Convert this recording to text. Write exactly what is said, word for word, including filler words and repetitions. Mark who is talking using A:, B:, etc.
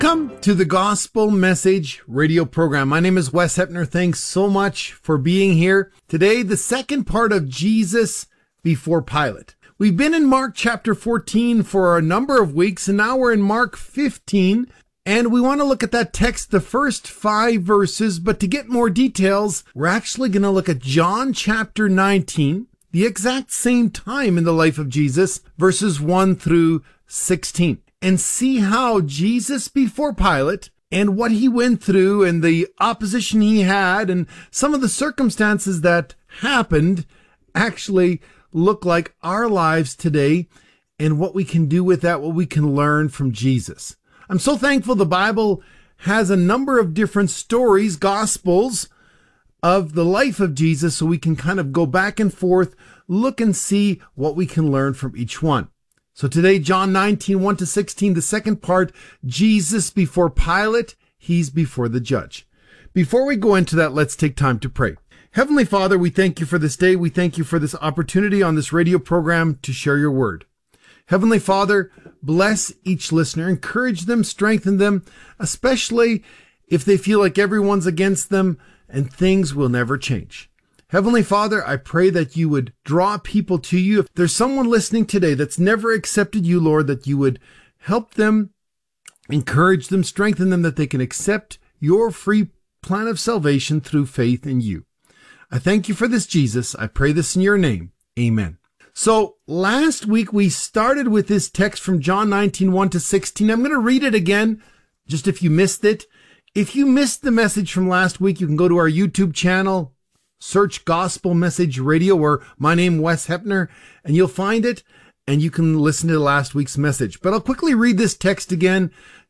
A: Welcome to the Gospel Message radio program. My name is Wes Hepner. Thanks so much for being here. Today, the second part of Jesus before Pilate. We've been in Mark chapter fourteen for a number of weeks, and now we're in Mark fifteen, and we want to look at that text, the first five verses, but to get more details, we're actually going to look at John chapter nineteen, the exact same time in the life of Jesus, verses one through sixteen. And see how Jesus before Pilate and what he went through and the opposition he had and some of the circumstances that happened actually look like our lives today and what we can do with that, what we can learn from Jesus. I'm so thankful the Bible has a number of different stories, gospels of the life of Jesus, so we can kind of go back and forth, look and see what we can learn from each one. So today, John nineteen, one to sixteen, the second part, Jesus before Pilate, he's before the judge. Before we go into that, let's take time to pray. Heavenly Father, we thank you for this day. We thank you for this opportunity on this radio program to share your word. Heavenly Father, bless each listener, encourage them, strengthen them, especially if they feel like everyone's against them and things will never change. Heavenly Father, I pray that you would draw people to you. If there's someone listening today that's never accepted you, Lord, that you would help them, encourage them, strengthen them, that they can accept your free plan of salvation through faith in you. I thank you for this, Jesus. I pray this in your name. Amen. So last week we started with this text from John nineteen, one to sixteen. I'm going to read it again, just if you missed it. If you missed the message from last week, you can go to our YouTube channel, search Gospel Message Radio, or my name, Wes Hepner, and you'll find it, and you can listen to last week's message. But I'll quickly read this text again